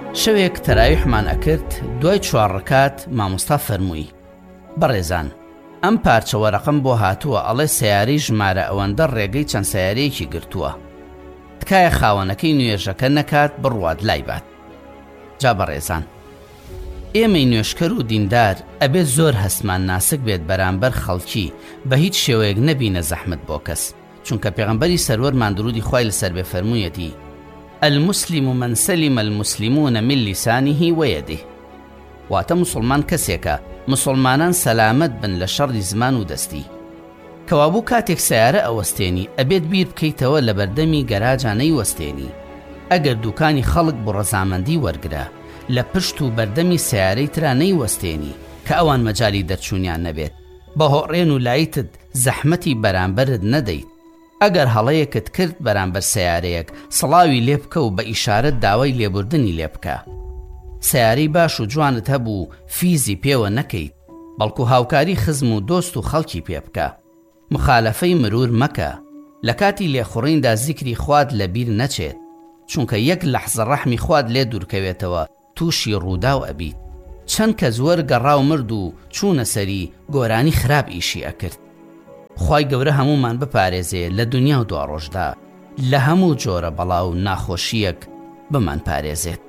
شەوێک تەراویحمان ئەکرد دوای 4 ڕەکات مامۆستا فەرمووی: بەڕێزان، ئەم پارچە وەرەقەم بۆ هاتووە ئەڵێ سەیارەی ژمارە ئەوەندە ڕێگەی چەند سەیارەیەکی گرتووە، تکایە خاوەنەکەی نوێژەکە نەکات بڕوات لای بات. جا بەڕێزان، ئێمەی نوێشکەر و دیندار ئەبێت زۆر هەستمان ناسک بێت بەرامبەر خەڵکی بە هیچ شێوەیەک نەبینە زەحمت بۆ کەس، چونکە پێغەمبەری سەروەرمان درودی خوای لەسەر بێ فەرموویەتی: المسلم من سلم المسلمون من لسانه ويده. واتە مسلمان کەسێکە مسلمانان سەلامەت بن لە شەڕی زمان و دەستی. کەوابوو کاتێک سیارە ئەوەستێنی ئەبێت بیر بکەیتەوە لە بەردەمی گەراجانەی وەستێنی. ئەگەر دوکانی خەڵک بۆ ڕەزامەندی وەرگرە لە پشت و بەردەمی سیارەی ترا نەیوەستێنی کە ئەوان مەجای دەرچوونیان نەبێت، بە هۆڕێن و لایتت زەحمەتی بەرامبەرت نەدەیت. ئەگەر هەڵەیەکت کرد بەرامبەر سیارەیەک، سڵاوی لێ بکە و بە ئیشارەت داوای لێبوردنی لێ بکە. سیارەی باش و جوانت هەبوو فیزی پێوە نەکەیت، بەڵکو هاوکاری خزم و دۆست و خەڵکی پێ بکە. مخالەفەی مرور مەکە، لە کاتی لێخوڕیندا زیکری خواد لە بیر نەچێت، چونکە یەک لەحزە ڕەحمی خواد لێ دوورکەوێتەوە تووشی ڕوودا و ئەبیت. چەند کەس وەرگەڕا و مرد و چوونە سەری گۆرانی خراپ ئیشی ئەکرد. خوای گەورە هەمومان بپارێزێ لە دنیا و دوا ڕۆژدا لە هەموو جۆرە بەڵاو ناخۆشیەک بمان پارێزێت.